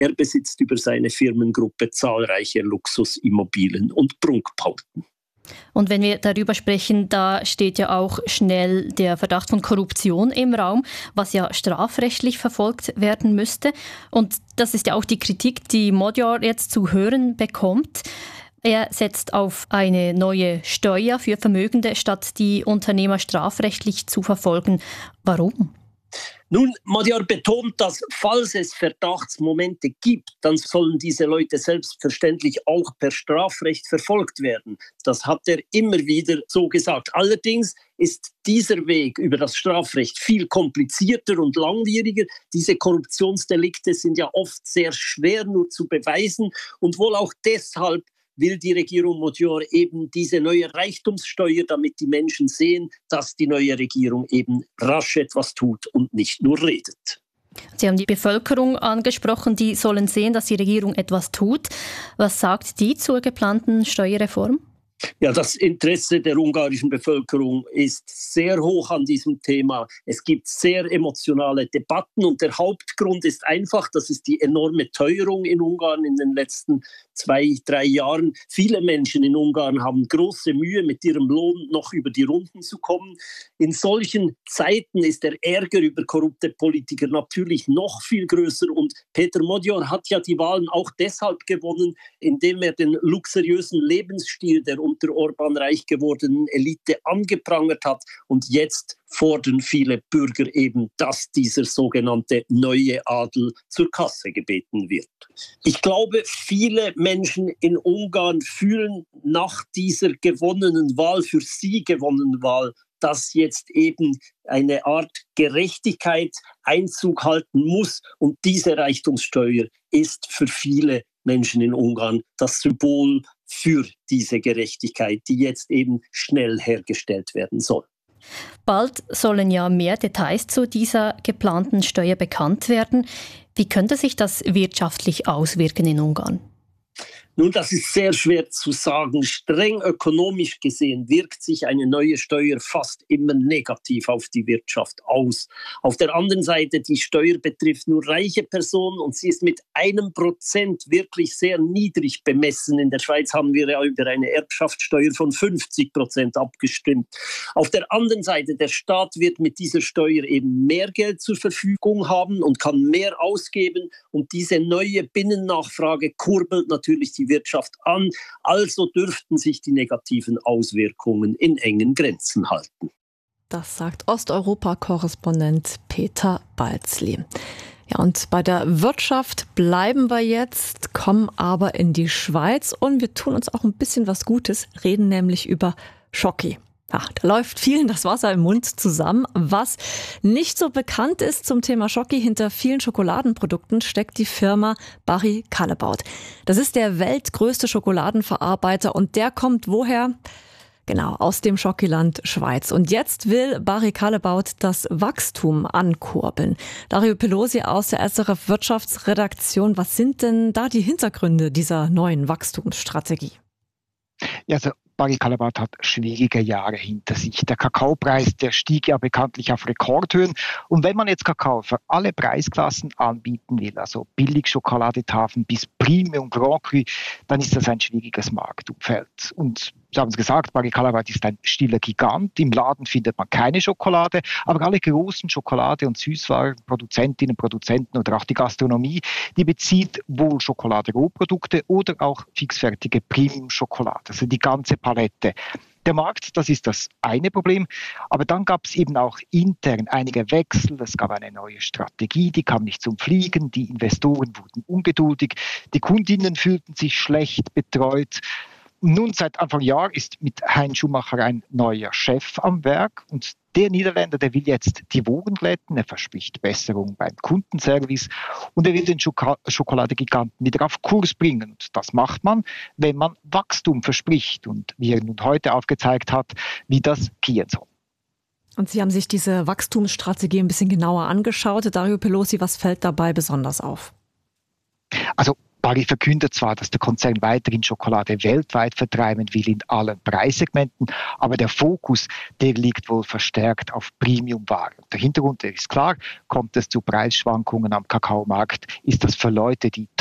Er besitzt über seine Firmengruppe zahlreiche Luxusimmobilien und Prunkbauten. Und wenn wir darüber sprechen, da steht ja auch schnell der Verdacht von Korruption im Raum, was ja strafrechtlich verfolgt werden müsste. Und das ist ja auch die Kritik, die Magyar jetzt zu hören bekommt. Er setzt auf eine neue Steuer für Vermögende, statt die Unternehmer strafrechtlich zu verfolgen. Warum? Nun, Magyar betont, dass falls es Verdachtsmomente gibt, dann sollen diese Leute selbstverständlich auch per Strafrecht verfolgt werden. Das hat er immer wieder so gesagt. Allerdings ist dieser Weg über das Strafrecht viel komplizierter und langwieriger. Diese Korruptionsdelikte sind ja oft sehr schwer nur zu beweisen und wohl auch deshalb will die Regierung Magyar eben diese neue Reichtumssteuer, damit die Menschen sehen, dass die neue Regierung eben rasch etwas tut und nicht nur redet. Sie haben die Bevölkerung angesprochen, die sollen sehen, dass die Regierung etwas tut. Was sagt die zur geplanten Steuerreform? Ja, das Interesse der ungarischen Bevölkerung ist sehr hoch an diesem Thema. Es gibt sehr emotionale Debatten und der Hauptgrund ist einfach, das ist die enorme Teuerung in Ungarn in den letzten 2-3 Jahren. Viele Menschen in Ungarn haben große Mühe, mit ihrem Lohn noch über die Runden zu kommen. In solchen Zeiten ist der Ärger über korrupte Politiker natürlich noch viel größer und Peter Magyar hat ja die Wahlen auch deshalb gewonnen, indem er den luxuriösen Lebensstil der unter Orbán reich gewordenen Elite angeprangert hat. Und jetzt fordern viele Bürger eben, dass dieser sogenannte neue Adel zur Kasse gebeten wird. Ich glaube, viele Menschen in Ungarn fühlen nach dieser gewonnenen Wahl, für sie gewonnenen Wahl, dass jetzt eben eine Art Gerechtigkeit Einzug halten muss. Und diese Reichtumssteuer ist für viele Menschen in Ungarn das Symbol für diese Gerechtigkeit, die jetzt eben schnell hergestellt werden soll. Bald sollen ja mehr Details zu dieser geplanten Steuer bekannt werden. Wie könnte sich das wirtschaftlich auswirken in Ungarn? Nun, das ist sehr schwer zu sagen. Streng ökonomisch gesehen wirkt sich eine neue Steuer fast immer negativ auf die Wirtschaft aus. Auf der anderen Seite, die Steuer betrifft nur reiche Personen und sie ist mit 1% wirklich sehr niedrig bemessen. In der Schweiz haben wir ja über eine Erbschaftssteuer von 50% abgestimmt. Auf der anderen Seite, der Staat wird mit dieser Steuer eben mehr Geld zur Verfügung haben und kann mehr ausgeben. Und diese neue Binnennachfrage kurbelt natürlich die Wirtschaft an, also dürften sich die negativen Auswirkungen in engen Grenzen halten. Das sagt Osteuropa-Korrespondent Peter Balzli. Ja, und bei der Wirtschaft bleiben wir jetzt, kommen aber in die Schweiz und wir tun uns auch ein bisschen was Gutes, reden nämlich über Schoki. Ja, da läuft vielen das Wasser im Mund zusammen. Was nicht so bekannt ist zum Thema Schoki, hinter vielen Schokoladenprodukten steckt die Firma Barry Callebaut. Das ist der weltgrößte Schokoladenverarbeiter und der kommt woher? Genau, aus dem Schokiland Schweiz. Und jetzt will Barry Callebaut das Wachstum ankurbeln. Dario Pelosi aus der SRF Wirtschaftsredaktion. Was sind denn da die Hintergründe dieser neuen Wachstumsstrategie? Ja, also Barry Callebaut hat schwierige Jahre hinter sich. Der Kakaopreis, der stieg ja bekanntlich auf Rekordhöhen. Und wenn man jetzt Kakao für alle Preisklassen anbieten will, also Billig-Schokoladetafeln bis Premium Grand Cru, dann ist das ein schwieriges Marktumfeld. Und Sie haben es gesagt, Barry Callebaut ist ein stiller Gigant. Im Laden findet man keine Schokolade, aber alle großen Schokolade- und Süßwarenproduzentinnen und Produzenten oder auch die Gastronomie, die bezieht wohl Schokolade-Rohprodukte oder auch fixfertige Premium-Schokolade, also die ganze Palette. Der Markt, das ist das eine Problem, aber dann gab es eben auch intern einige Wechsel, es gab eine neue Strategie, die kam nicht zum Fliegen, die Investoren wurden ungeduldig, die Kundinnen fühlten sich schlecht betreut. Nun, seit Anfang Jahr ist mit Hein Schumacher ein neuer Chef am Werk und der Niederländer, der will jetzt die Wogen glätten, er verspricht Besserung beim Kundenservice und er will den Schokoladegiganten wieder auf Kurs bringen. Und das macht man, wenn man Wachstum verspricht und wie er nun heute aufgezeigt hat, wie das gehen soll. Und Sie haben sich diese Wachstumsstrategie ein bisschen genauer angeschaut. Dario Pelosi, was fällt dabei besonders auf? Also Barry verkündet zwar, dass der Konzern weiterhin Schokolade weltweit vertreiben will in allen Preissegmenten, aber der Fokus, der liegt wohl verstärkt auf Premiumwaren. Der Hintergrund, der ist klar, kommt es zu Preisschwankungen am Kakaomarkt, ist das für Leute, die